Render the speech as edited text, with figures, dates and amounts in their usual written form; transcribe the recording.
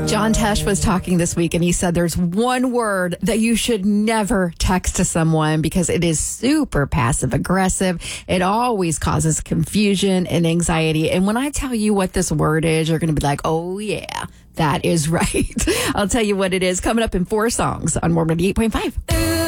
John Tesh was talking this week and he said there's one word that you should never text to someone because it is super passive aggressive. It always causes confusion and anxiety. And when I tell you what this word is, you're going to be like, oh, yeah, that is right. I'll tell you what it is coming up in 4 songs on Warm 98.5.